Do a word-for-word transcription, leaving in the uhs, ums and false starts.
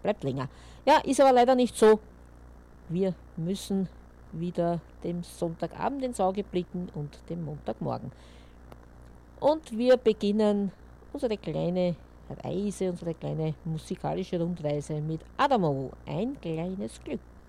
bleibt länger. Ja, ist aber leider nicht so. Wir müssen wieder dem Sonntagabend ins Auge blicken und dem Montagmorgen. Und wir beginnen unsere kleine Reise, unsere kleine musikalische Rundreise mit Adamo, ein kleines Glück.